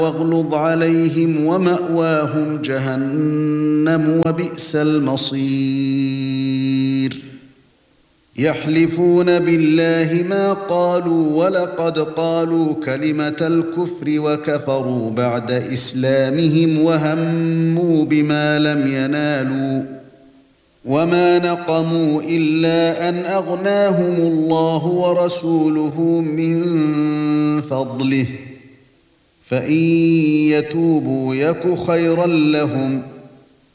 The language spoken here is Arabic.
واغلظ عليهم ومأواهم جهنم وبئس المصير يحلفون بالله ما قالوا ولقد قالوا كلمة الكفر وكفروا بعد إسلامهم وهموا بما لم ينالوا وما نقموا إلا أن أغناهم الله ورسوله من فضله فإن يتوبوا يك خيرا لهم